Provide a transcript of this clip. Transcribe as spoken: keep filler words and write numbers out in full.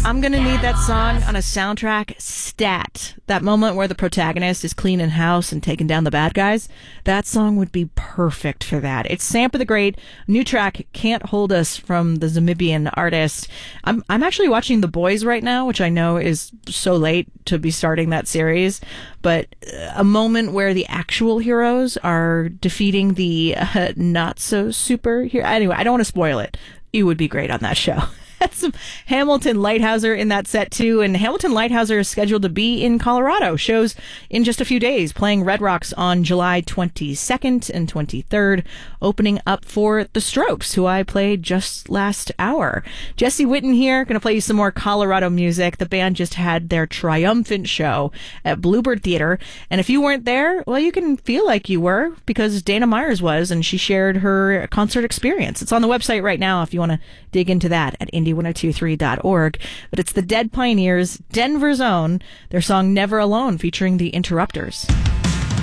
I'm going to need that song on a soundtrack stat. That moment where the protagonist is cleaning house and taking down the bad guys. That song would be perfect for that. It's Sampa the Great. New track, Can't Hold Us, from the Zamibian artist. I'm I'm actually watching The Boys right now, which I know is so late to be starting that series. But a moment where the actual heroes are defeating the uh, not-so-super-hero. Anyway, I don't want to spoil it. You would be great on that show. Had some Hamilton Lighthouser in that set too, and Hamilton Lighthouser is scheduled to be in Colorado. Shows in just a few days, playing Red Rocks on July twenty-second and twenty-third, opening up for The Strokes, who I played just last hour. Jesse Witten here, going to play you some more Colorado music. The band just had their triumphant show at Bluebird Theater, and if you weren't there, well, you can feel like you were, because Dana Myers was, and she shared her concert experience. It's on the website right now if you want to dig into that at indie ten twenty-three dot org. But it's the Dead Pioneers, Denver's own, their song Never Alone, featuring the Interrupters.